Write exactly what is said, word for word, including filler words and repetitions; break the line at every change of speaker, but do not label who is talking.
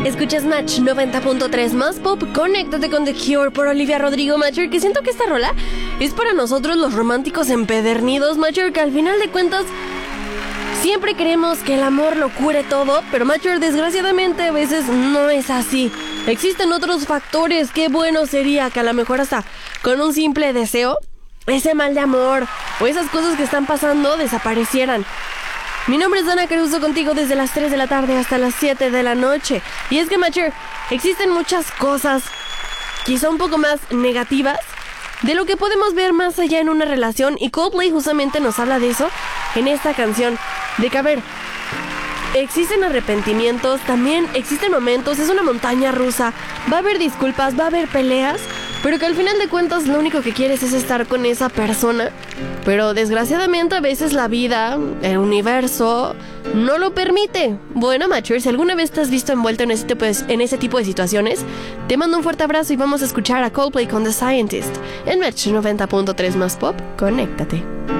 Escuchas Match noventa punto tres más pop. Conéctate con The Cure por Olivia Rodrigo, Matcher. Que siento que esta rola es para nosotros los románticos empedernidos, Matcher, que al final de cuentas siempre queremos que el amor lo cure todo, pero Matcher, desgraciadamente a veces no es así. Existen otros factores. Qué bueno sería que a lo mejor hasta con un simple deseo, ese mal de amor o esas cosas que están pasando desaparecieran. Mi nombre es Dana Caruso, contigo desde las tres de la tarde hasta las siete de la noche. Y es que, Matcher, existen muchas cosas, quizá un poco más negativas, de lo que podemos ver más allá en una relación. Y Coldplay justamente nos habla de eso en esta canción. De que, a ver, existen arrepentimientos, también existen momentos, es una montaña rusa. Va a haber disculpas, va a haber peleas, pero que al final de cuentas lo único que quieres es estar con esa persona. Pero desgraciadamente a veces la vida, el universo, no lo permite. Bueno, Matcher, si alguna vez te has visto envuelto en ese tipo de, en ese tipo de situaciones, te mando un fuerte abrazo y vamos a escuchar a Coldplay con The Scientist en Match noventa punto tres más pop. Conéctate.